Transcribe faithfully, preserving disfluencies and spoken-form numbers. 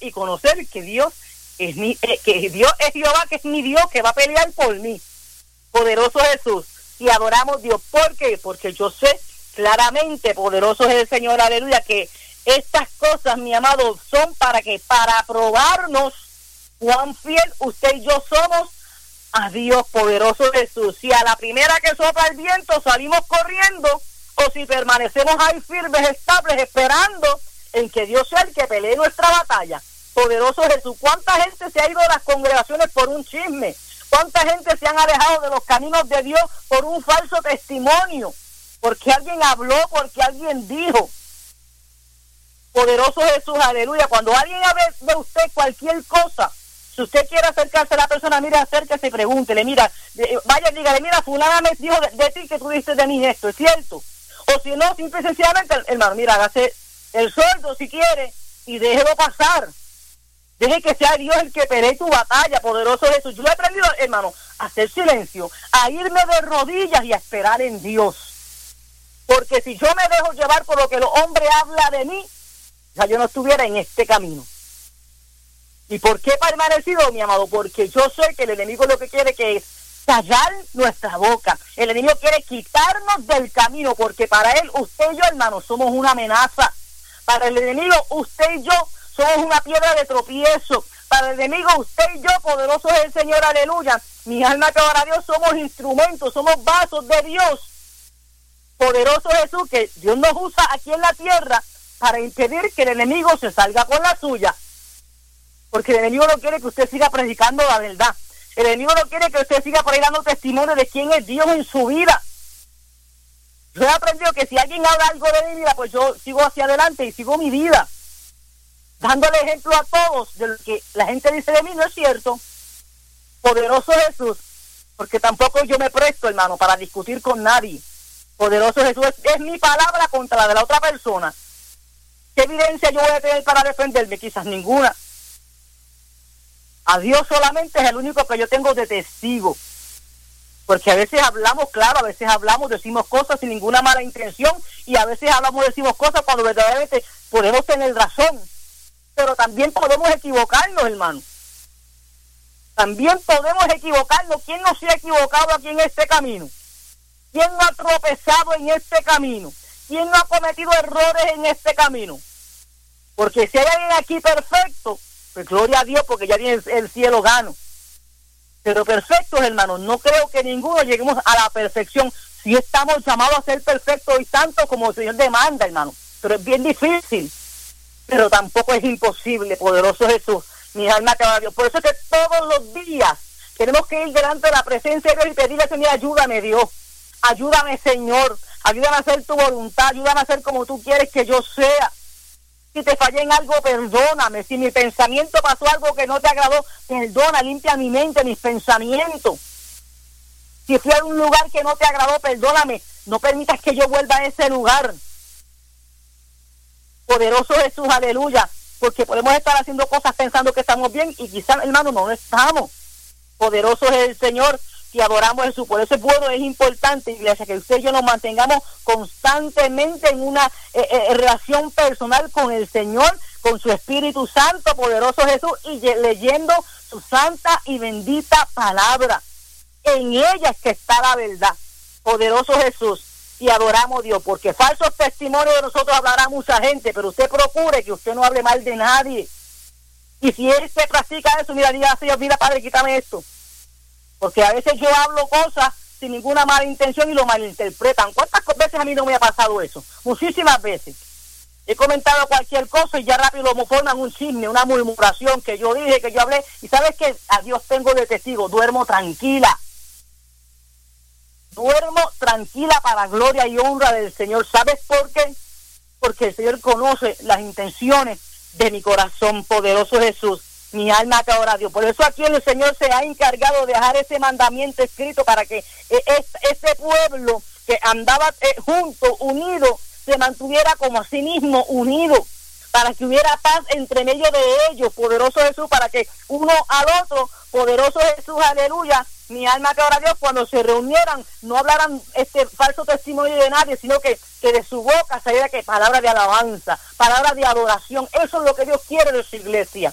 y conocer que Dios es mi, eh, que Dios es Jehová, que es mi Dios, que va a pelear por mí. Poderoso Jesús, y adoramos a Dios. ¿Por qué? Porque yo sé claramente, poderoso es el Señor, aleluya, que estas cosas, mi amado, son para que, para probarnos cuán fiel usted y yo somos a Dios, poderoso Jesús. Si a la primera que sopla el viento salimos corriendo, o si permanecemos ahí firmes, estables, esperando en que Dios sea el que pelee nuestra batalla. Poderoso Jesús, ¿cuánta gente se ha ido de las congregaciones por un chisme? ¿Cuánta gente se han alejado de los caminos de Dios por un falso testimonio? Porque alguien habló, porque alguien dijo. Poderoso Jesús, aleluya. Cuando alguien hable de usted cualquier cosa, si usted quiere acercarse a la persona, mire, acérquese y pregúntele, mira, vaya, dígale, mira, fulana me dijo de, de ti que tú dices de mí esto, ¿es cierto? O si no, simple y sencillamente, hermano, mira, hágase el sordo si quiere y déjelo pasar. Deje que sea Dios el que pelee tu batalla, poderoso Jesús. Yo he aprendido, hermano, a hacer silencio, a irme de rodillas y a esperar en Dios. Porque si yo me dejo llevar por lo que los hombres hablan de mí, ya yo no estuviera en este camino. ¿Y por qué he permanecido, mi amado? Porque yo sé que el enemigo lo que quiere que es callar nuestra boca. El enemigo quiere quitarnos del camino, porque para él, usted y yo, hermano, somos una amenaza. Para el enemigo, usted y yo somos una piedra de tropiezo. Para el enemigo, usted y yo, poderoso es el Señor, aleluya. Mi alma que adora a Dios, somos instrumentos, somos vasos de Dios. Poderoso Jesús, que Dios nos usa aquí en la tierra para impedir que el enemigo se salga con la suya. Porque el enemigo no quiere que usted siga predicando la verdad. El enemigo no quiere que usted siga por ahí dando testimonio de quién es Dios en su vida. Yo he aprendido que si alguien habla algo de mi vida, pues yo sigo hacia adelante y sigo mi vida, dándole ejemplo a todos de lo que la gente dice de mí. No es cierto. Poderoso Jesús, porque tampoco yo me presto, hermano, para discutir con nadie. Poderoso Jesús, es, es mi palabra contra la de la otra persona. ¿Qué evidencia yo voy a tener para defenderme? Quizás ninguna. A Dios solamente es el único que yo tengo de testigo. Porque a veces hablamos, claro, a veces hablamos, decimos cosas sin ninguna mala intención, y a veces hablamos, decimos cosas cuando verdaderamente podemos tener razón. Pero también podemos equivocarnos, hermano. También podemos equivocarnos. ¿Quién no se ha equivocado aquí en este camino? ¿Quién no ha tropezado en este camino? ¿Quién no ha cometido errores en este camino? Porque si hay alguien aquí perfecto, pues gloria a Dios, porque ya tiene el, el cielo gano. Pero perfectos, hermanos, no creo que ninguno lleguemos a la perfección. Si estamos llamados a ser perfectos y santos como el Señor demanda, hermano. Pero es bien difícil. Pero tampoco es imposible, poderoso Jesús. Mi alma te va a Dios. Por eso es que todos los días tenemos que ir delante de la presencia de Dios y pedirle, Señor, ayúdame, Dios. Ayúdame, Señor. Ayúdame a hacer tu voluntad. Ayúdame a hacer como tú quieres que yo sea. Si te fallé en algo, perdóname. Si mi pensamiento pasó algo que no te agradó, perdona, limpia mi mente, mis pensamientos. Si fui a un lugar que no te agradó, perdóname. No permitas que yo vuelva a ese lugar. Poderoso Jesús, aleluya. Porque podemos estar haciendo cosas pensando que estamos bien y quizás, hermano, no lo estamos. Poderoso es el Señor, que adoramos a Jesús. Por eso es bueno, es importante, iglesia, que usted y yo nos mantengamos constantemente en una eh, eh, relación personal con el Señor, con su Espíritu Santo, poderoso Jesús, y leyendo su santa y bendita palabra. En ella es que está la verdad. Poderoso Jesús, y adoramos a Dios, porque falsos testimonios de nosotros hablará mucha gente, pero usted procure que usted no hable mal de nadie. Y si él se practica eso, mira, diga, Señor, mira, Padre, quítame esto. Porque a veces yo hablo cosas sin ninguna mala intención y lo malinterpretan. ¿Cuántas veces a mí no me ha pasado eso? Muchísimas veces. He comentado cualquier cosa y ya rápido me forman un chisme, una murmuración que yo dije, que yo hablé. Y ¿sabes qué? A Dios tengo de testigo. Duermo tranquila. Duermo tranquila para gloria y honra del Señor. ¿Sabes por qué? Porque el Señor conoce las intenciones de mi corazón, poderoso Jesús. Mi alma te adora a Dios. Por eso aquí el Señor se ha encargado de dejar ese mandamiento escrito para que eh, ese pueblo que andaba eh, junto, unido, se mantuviera como a sí mismo unido, para que hubiera paz entre medio de ellos, poderoso Jesús, para que uno al otro, poderoso Jesús, aleluya, mi alma te adora a Dios, cuando se reunieran, no hablaran este falso testimonio de nadie, sino que, que de su boca saliera que palabra de alabanza, palabra de adoración. Eso es lo que Dios quiere de su iglesia.